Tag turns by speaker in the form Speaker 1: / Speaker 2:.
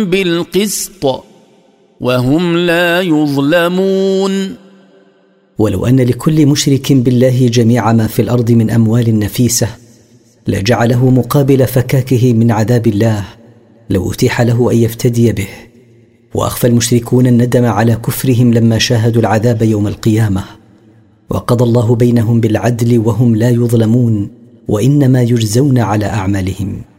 Speaker 1: بالقسط وهم لا يظلمون.
Speaker 2: ولو أن لكل مشرك بالله جميع ما في الأرض من أموال نفيسة لجعله مقابل فكاكه من عذاب الله لو أتيح له أن يفتدي به. وأخفى المشركون الندم على كفرهم لما شاهدوا العذاب يوم القيامة، وقضى الله بينهم بالعدل وهم لا يظلمون، وإنما يجزون على أعمالهم.